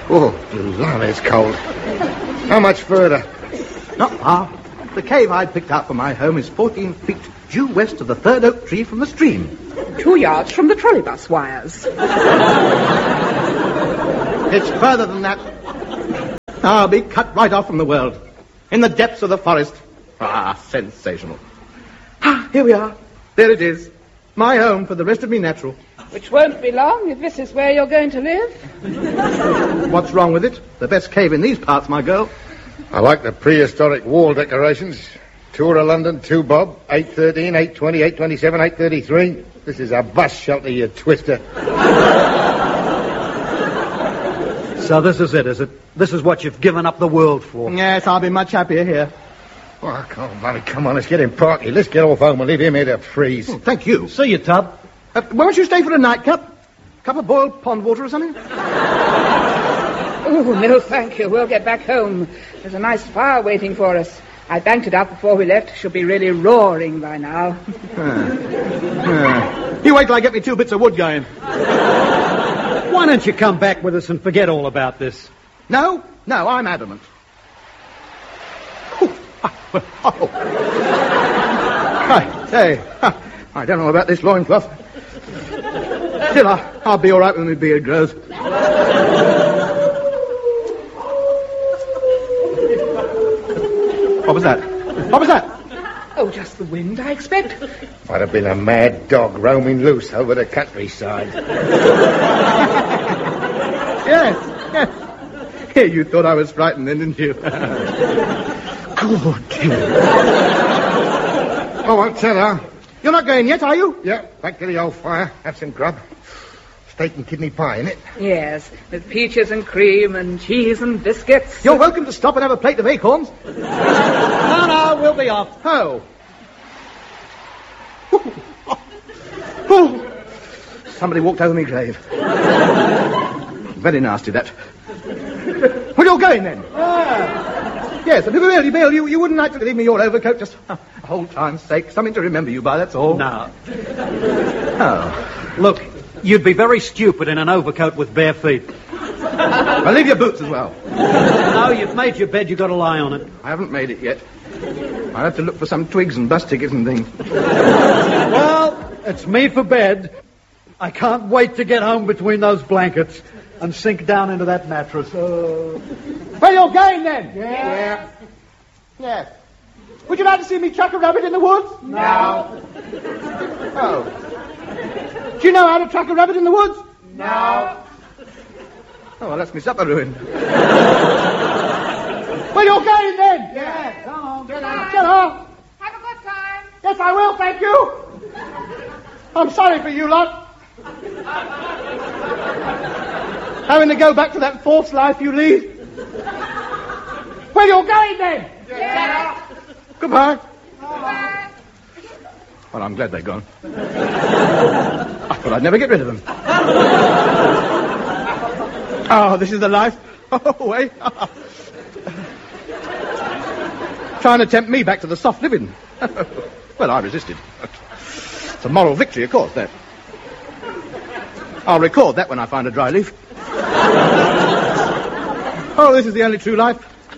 Oh, blimey, it's cold. How much further? Not far. The cave I'd picked out for my home is 14 feet due west of the third oak tree from the stream. 2 yards from the trolleybus wires. It's further than that. I'll be cut right off from the world. In the depths of the forest. Ah, sensational. Ah, here we are. There it is. My home for the rest of me natural. Which won't be long if this is where you're going to live. What's wrong with it? The best cave in these parts, my girl. I like the prehistoric wall decorations. Tour of London, 2 bob, 813, 820, 827, 833. This is a bus shelter, you twister. So this is it, is it? This is what you've given up the world for? Yes, I'll be much happier here. Oh, come on, let's get him party. Let's get off home and leave him here to freeze. Oh, thank you. See you, Tub. Won't you stay for a nightcap? Cup of boiled pond water or something? Oh, no, thank you. We'll get back home. There's a nice fire waiting for us. I banked it up before we left. Should be really roaring by now. You wait till I get me 2 bits of wood going. Why don't you come back with us and forget all about this? No, I'm adamant. Hey, I don't know about this loincloth. Still, I'll be all right when my beard grows. What was that? Oh, just the wind, I expect. Might have been a mad dog roaming loose over the countryside. Yes. Yeah, you thought I was frightened then, didn't you? Good. I won't tell her. You're not going yet, are you? Yeah, back to the old fire. Have some grub. Steak and kidney pie, innit? Yes, with peaches and cream and cheese and biscuits. You're welcome to stop and have a plate of acorns. No, we'll be off. Oh. Somebody walked over my grave. Very nasty, that. Well, you're going, then? Yes, Bill, you wouldn't like to leave me your overcoat, just for old time's sake. Something to remember you by, that's all. No. Oh. Look, you'd be very stupid in an overcoat with bare feet. Well, leave your boots as well. No, you've made your bed, you've got to lie on it. I haven't made it yet. I'll have to look for some twigs and bus tickets and things. Well, it's me for bed. I can't wait to get home between those blankets and sink down into that mattress. Well, you're going, then? Yeah. Yes. Would you like to see me chuck a rabbit in the woods? No. Oh. Do you know how to track a rabbit in the woods? No. Oh, well, that's me supper ruined. Well, you're going, then? Yes. Come on. Get on. Have a good time. Yes, I will, thank you. I'm sorry for you lot. Having to go back to that false life you lead. Well, you're going, then? Yeah. Goodbye. Bye. Well, I'm glad they're gone. I thought I'd never get rid of them. Oh, this is the life. Oh, wait. Trying to tempt me back to the soft living. Well, I resisted. It's a moral victory, of course, that. I'll record that when I find a dry leaf. Oh, this is the only true life.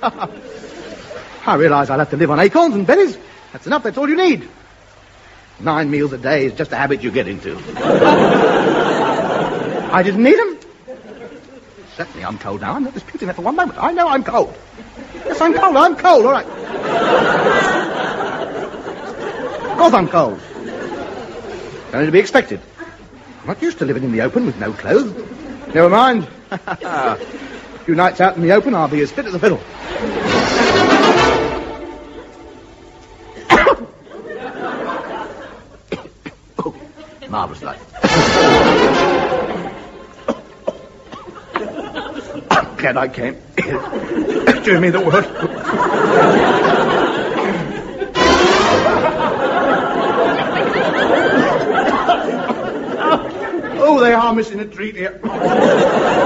I realise I'll have to live on acorns and berries. That's enough, that's all you need. 9 meals a day is just a habit you get into. I didn't need them. Certainly I'm cold now. I'm not disputing that for one moment. I know I'm cold. Yes, I'm cold, all right. Of course I'm cold. Only to be expected. I'm not used to living in the open with no clothes. Never mind. A few nights out in the open, I'll be as fit as a fiddle. Oh, marvellous life. I'm glad I came. It's doing me the world. Oh, they are missing a treat here.